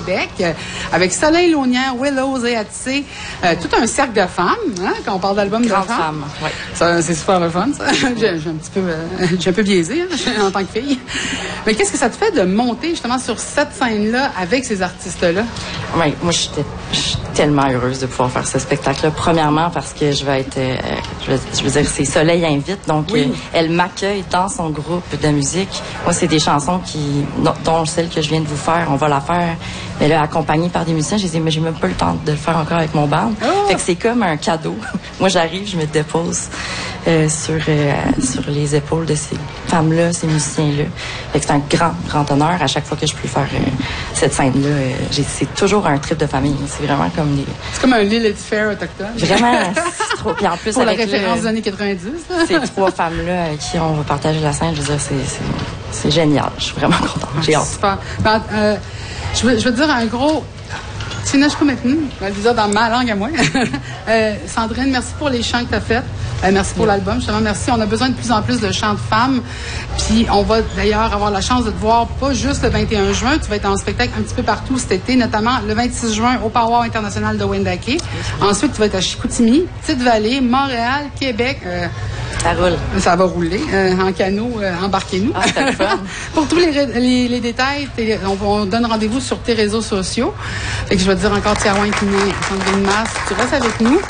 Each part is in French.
Québec, avec Soleil Launière, Willows et Atissé, tout un cercle de femmes, hein, quand on parle d'album de femmes. Oui. Ça, c'est super le fun, ça. J'ai un peu biaisé, hein, en tant que fille. Mais qu'est-ce que ça te fait de monter justement sur cette scène-là avec ces artistes-là? Oui, moi, je suis tellement heureuse de pouvoir faire ce spectacle-là. Premièrement, parce que je vais être, je veux dire, c'est Soleil invite, donc elle m'accueille dans son groupe de musique. Moi, c'est des chansons dont celle que je viens de vous faire, on va la faire, mais là, accompagnée par des musiciens. J'ai dit, mais j'ai même pas le temps de le faire encore avec mon band. Oh! Fait que c'est comme un cadeau. Moi, j'arrive, je me dépose sur les épaules de ces femmes-là, ces musiciens-là. Fait que c'est un grand honneur à chaque fois que je peux faire cette scène-là. C'est toujours un trip de famille. C'est vraiment comme des... C'est comme un Lilith Fair autochtone. Vraiment, c'est trop... Puis en plus, pour avec la référence des années 90. Ces trois femmes-là avec qui on va partager la scène, je veux dire, c'est génial. Je suis vraiment contente. J'ai hâte. Super. Je veux te dire un gros... Je vais le dire dans ma langue à moi. Sandrine, merci pour les chants que tu as faits. Merci pour l'album. Justement, merci. On a besoin de plus en plus de chants de femmes. Puis, on va d'ailleurs avoir la chance de te voir pas juste le 21 juin. Tu vas être en spectacle un petit peu partout cet été, notamment le 26 juin au Power international de Wendake. Ensuite, tu vas être à Chicoutimi, Petite-Vallée, Montréal, Québec. Ça roule. Ça va rouler. En canot, embarquez-nous. Ah, c'est le fun. Pour tous les détails, on donne rendez-vous sur tes réseaux sociaux. Fait que je vais te dire encore, Tiawan Kiné, Sandrine Masse, tu restes avec nous.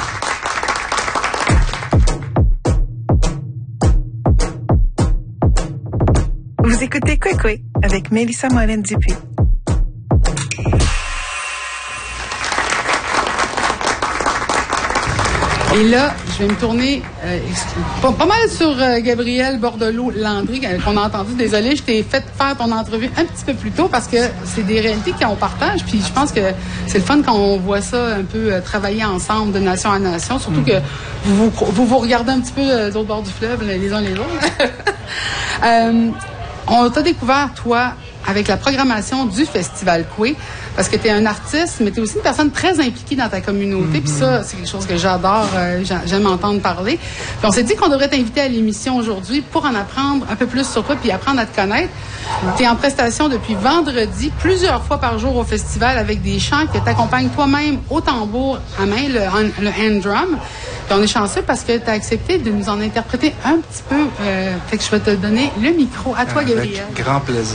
Vous écoutez Kwekwe avec Mélissa Morin-Dupuis. Et là, je vais me tourner pas mal sur Gabrielle Bordelot-Landry, qu'on a entendu. Désolée, je t'ai fait faire ton entrevue un petit peu plus tôt parce que c'est des réalités qu'on partage. Puis je pense que c'est le fun quand on voit ça un peu travailler ensemble de nation à nation. Surtout que vous regardez un petit peu de l'autre bord du fleuve, les uns les autres. On t'a découvert, toi, avec la programmation du Festival Kwe, parce que tu es un artiste, mais tu es aussi une personne très impliquée dans ta communauté. Puis ça, c'est quelque chose que j'adore, j'aime entendre parler. Puis on s'est dit qu'on devrait t'inviter à l'émission aujourd'hui pour en apprendre un peu plus sur toi puis apprendre à te connaître. Tu es en prestation depuis vendredi, plusieurs fois par jour au festival avec des chants que tu accompagnes toi-même au tambour à main, le hand drum. Puis on est chanceux parce que tu as accepté de nous en interpréter un petit peu. Fait que je vais te donner le micro. À toi, Gabriel. Avec grand plaisir.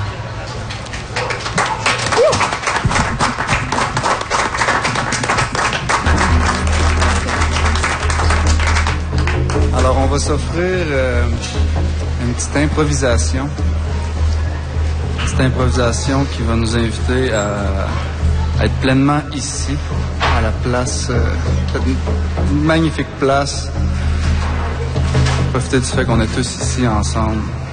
Alors, on va s'offrir une petite improvisation. Cette improvisation qui va nous inviter à être pleinement ici, à la place, une magnifique place. Profiter du fait qu'on est tous ici ensemble.